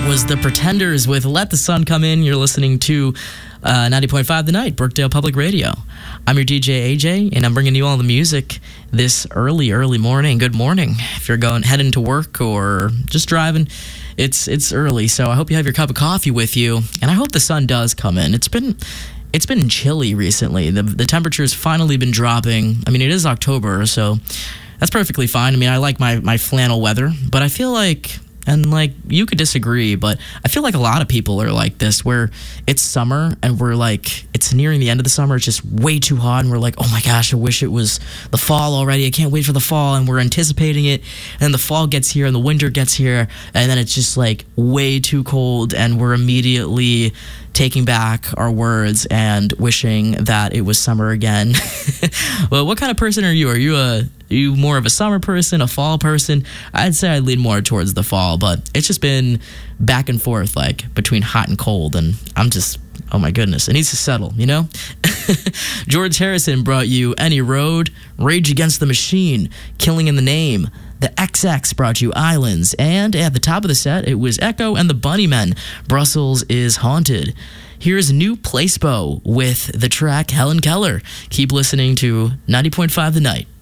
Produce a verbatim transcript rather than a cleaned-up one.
Was the Pretenders with Let the Sun Come In. You're listening to uh, ninety point five The Night, Brookdale Public Radio. I'm your D J, A J, and I'm bringing you all the music this early, early morning. Good morning. If you're going heading to work or just driving, it's it's early, so I hope you have your cup of coffee with you, and I hope the sun does come in. It's been it's been chilly recently. The, the temperature's finally been dropping. I mean, it is October, so that's perfectly fine. I mean, I like my, my flannel weather, but I feel like... And, like, you could disagree, but I feel like a lot of people are like this, where it's summer and we're, like, it's nearing the end of the summer. It's just way too hot, and we're like, oh, my gosh, I wish it was the fall already. I can't wait for the fall, and we're anticipating it. And then the fall gets here and the winter gets here, and then it's just, like, way too cold, and we're immediately taking back our words and wishing that it was summer again. Well, what kind of person are you? Are you a... Are you more of a summer person, a fall person? I'd say I lean more towards the fall, but it's just been back and forth, like, between hot and cold, and I'm just, oh my goodness, it needs to settle, you know? George Harrison brought you Any Road, Rage Against the Machine, Killing in the Name. The X X brought you Islands, and at the top of the set, it was Echo and the Bunnymen, Brussels is Haunted. Here's New Placebo with the track Helen Keller. Keep listening to ninety point five The Night.